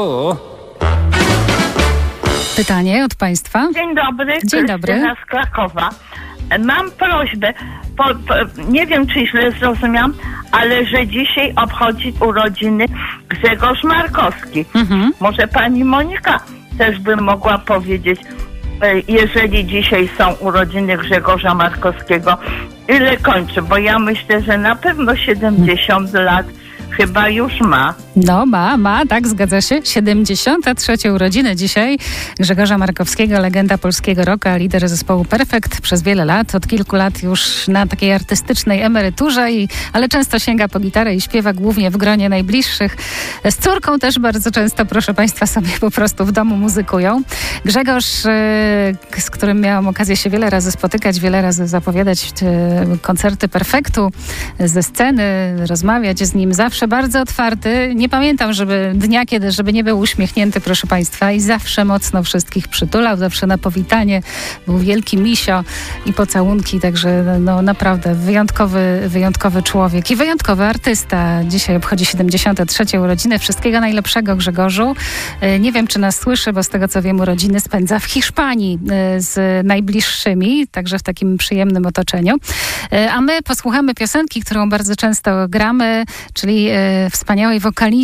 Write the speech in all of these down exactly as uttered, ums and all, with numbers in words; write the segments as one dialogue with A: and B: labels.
A: Halo?
B: Pytanie od Państwa.
C: Dzień dobry,
B: Dzień dobry.
C: Krystyna z Krakowa. Mam prośbę, po, po, nie wiem czy źle zrozumiałam, ale że dzisiaj obchodzi urodziny Grzegorz Markowski. Mhm. Może pani Monika też by mogła powiedzieć, jeżeli dzisiaj są urodziny Grzegorza Markowskiego, ile kończy, bo ja myślę, że na pewno siedemdziesiąt lat chyba już ma.
B: No ma, ma, tak, zgadza się. siedemdziesiąte trzecie urodziny dzisiaj Grzegorza Markowskiego, legenda polskiego rocka, lider zespołu Perfekt przez wiele lat, od kilku lat już na takiej artystycznej emeryturze, i, ale często sięga po gitarę i śpiewa głównie w gronie najbliższych. Z córką też bardzo często, proszę Państwa, sobie po prostu w domu muzykują. Grzegorz, z którym miałam okazję się wiele razy spotykać, wiele razy zapowiadać koncerty Perfektu ze sceny, rozmawiać z nim, zawsze bardzo otwarty. Nie pamiętam, żeby dnia, kiedy, żeby nie był uśmiechnięty, proszę Państwa, i zawsze mocno wszystkich przytulał, zawsze na powitanie. Był wielki misio i pocałunki, także no naprawdę wyjątkowy, wyjątkowy człowiek i wyjątkowy artysta. Dzisiaj obchodzi siedemdziesiąte trzecie urodziny. Wszystkiego najlepszego, Grzegorzu. Nie wiem, czy nas słyszy, bo z tego, co wiem, urodziny spędza w Hiszpanii z najbliższymi, także w takim przyjemnym otoczeniu. A my posłuchamy piosenki, którą bardzo często gramy, czyli wspaniałej wokalizy,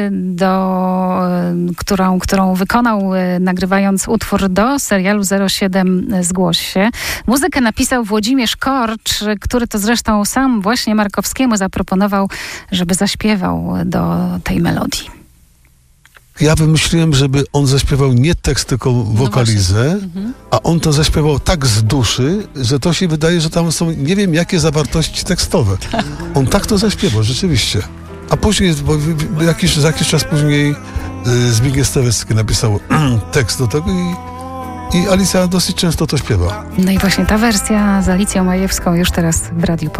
B: do, którą, którą wykonał, nagrywając utwór do serialu zero siedem Zgłoś się. Muzykę napisał Włodzimierz Korcz, który to zresztą sam właśnie Markowskiemu zaproponował, żeby zaśpiewał do tej melodii.
D: Ja wymyśliłem, żeby on zaśpiewał nie tekst, tylko wokalizę, no mhm. a on to zaśpiewał tak z duszy, że to się wydaje, że tam są nie wiem jakie zawartości tekstowe. On tak to zaśpiewał, rzeczywiście. A później, bo jakiś, za jakiś czas później y, Zbigniew Stawecki napisał tekst do tego i, i Alicja dosyć często to śpiewa.
B: No i właśnie ta wersja z Alicją Majewską już teraz w radiu.